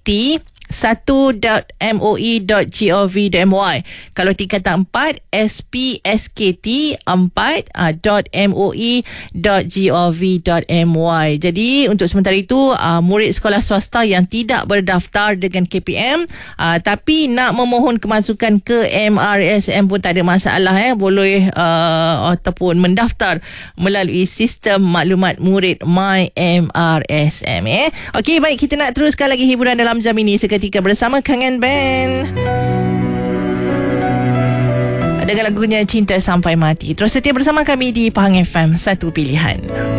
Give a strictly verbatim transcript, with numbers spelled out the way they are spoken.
t satu dot m o e dot gov dot my. Kalau tingkatan empat, s p s k t empat dot m o e dot gov dot my. Jadi untuk sementara itu uh, murid sekolah swasta yang tidak berdaftar dengan K P M uh, tapi nak memohon kemasukan ke M R S M pun tak ada masalah, eh boleh uh, ataupun mendaftar melalui sistem maklumat murid My M R S M. eh Okey, baik, kita nak teruskan lagi hiburan dalam jam ini seketika bersama Kangen Band dengan lagunya Cinta Sampai Mati. Terus setia bersama kami di Pahang F M, satu pilihan.